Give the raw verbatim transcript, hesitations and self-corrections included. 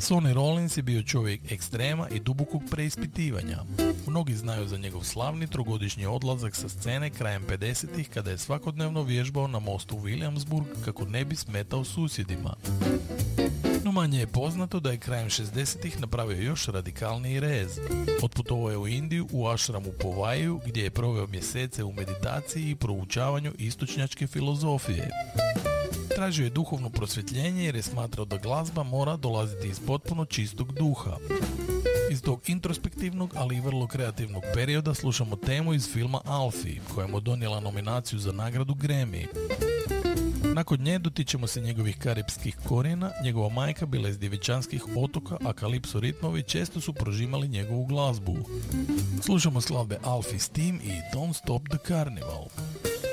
Sonny Rollins je bio čovjek ekstrema i dubokog preispitivanja. Mnogi znaju za njegov slavni trogodišnji odlazak sa scene krajem pedesetih kada je svakodnevno vježbao na mostu Williamsburg kako ne bi smetao susjedima. No manje je poznato da je krajem šezdesetih napravio još radikalniji rez. Otputovao je u Indiju u ašramu Povaju gdje je proveo mjesece u meditaciji i proučavanju istočnjačke filozofije. Tražio je duhovno prosvjetljenje jer je smatrao da glazba mora dolaziti iz potpuno čistog duha. Iz tog introspektivnog, ali i vrlo kreativnog perioda slušamo temu iz filma Alfie, koja mu donijela nominaciju za nagradu Grammy. Nakon nje dotičemo se njegovih karipskih korijena, njegova majka bila iz djevičanskih otoka, a kalipso ritmovi često su prožimali njegovu glazbu. Slušamo skladbe Alfie's Theme i Don't Stop the Carnival.